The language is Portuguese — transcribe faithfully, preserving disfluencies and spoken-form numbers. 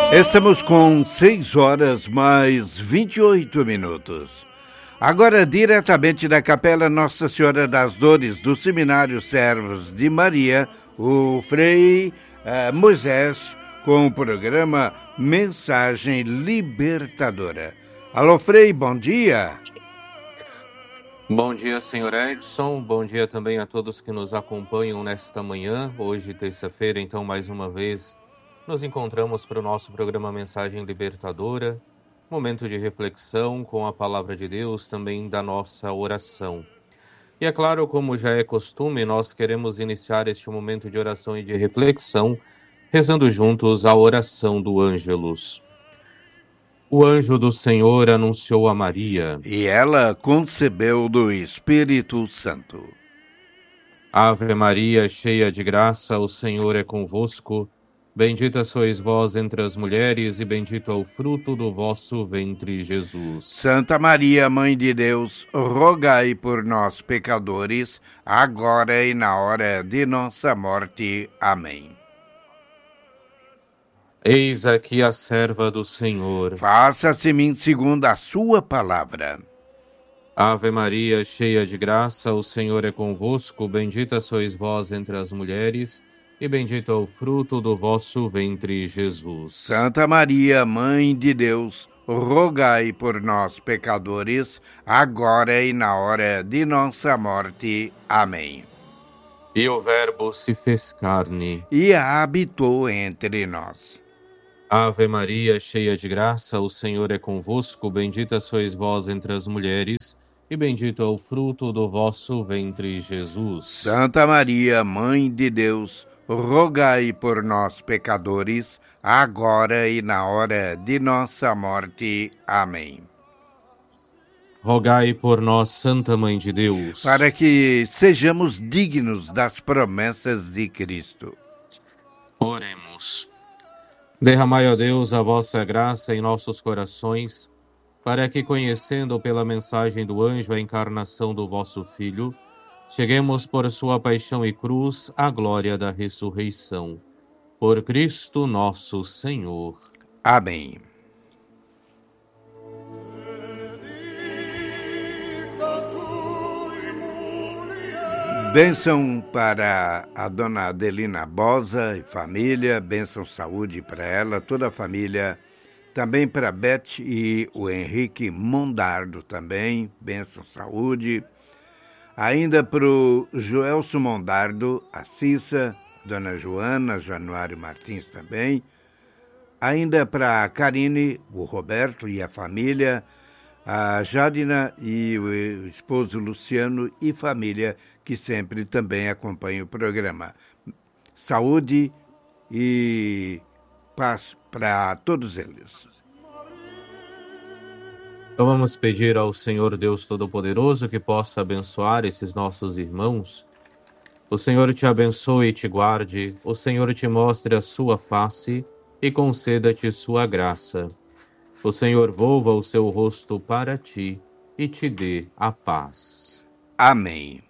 Estamos com seis horas mais vinte e oito minutos. Agora, diretamente da Capela Nossa Senhora das Dores do Seminário Servos de Maria, o Frei uh, Moisés, com o programa Mensagem Libertadora. Alô, Frei, bom dia. Bom dia, senhor Edson. Bom dia também a todos que nos acompanham nesta manhã. Hoje, terça-feira, então, mais uma vez, nos encontramos para o nosso programa Mensagem Libertadora, momento de reflexão com a palavra de Deus, também da nossa oração. E é claro, como já é costume, nós queremos iniciar este momento de oração e de reflexão, rezando juntos a oração do Ângelus. O anjo do Senhor anunciou a Maria, e ela concebeu do Espírito Santo. Ave Maria, cheia de graça, o Senhor é convosco. Bendita sois vós entre as mulheres, e bendito é o fruto do vosso ventre, Jesus. Santa Maria, Mãe de Deus, rogai por nós, pecadores, agora e na hora de nossa morte. Amém. Eis aqui a serva do Senhor. Faça-se-me segundo a sua palavra. Ave Maria, cheia de graça, o Senhor é convosco. Bendita sois vós entre as mulheres, e bendito é o fruto do vosso ventre, Jesus. Santa Maria, Mãe de Deus, rogai por nós, pecadores, agora e na hora de nossa morte. Amém. E o Verbo se fez carne e habitou entre nós. Ave Maria, cheia de graça, o Senhor é convosco. Bendita sois vós entre as mulheres, e bendito é o fruto do vosso ventre, Jesus. Santa Maria, Mãe de Deus, rogai por nós, pecadores, agora e na hora de nossa morte. Amém. Rogai por nós, Santa Mãe de Deus, para que sejamos dignos das promessas de Cristo. Oremos. Derramai, ó Deus, a vossa graça em nossos corações, para que, conhecendo pela mensagem do anjo a encarnação do vosso Filho, cheguemos por sua paixão e cruz à glória da ressurreição. Por Cristo nosso Senhor. Amém. Bênção para a dona Adelina Bosa e família, bênção saúde para ela, toda a família, também para a Beth e o Henrique Mondardo também, bênção saúde. Ainda para o Joelso Mondardo, a Cissa, dona Joana, Januário Martins também. Ainda para a Karine, o Roberto e a família, a Jadina e o esposo Luciano e família, que sempre também acompanha o programa. Saúde e paz para todos eles. Então vamos pedir ao Senhor Deus Todo-Poderoso que possa abençoar esses nossos irmãos. O Senhor te abençoe e te guarde, o Senhor te mostre a sua face e conceda-te sua graça. O Senhor volva o seu rosto para ti e te dê a paz. Amém.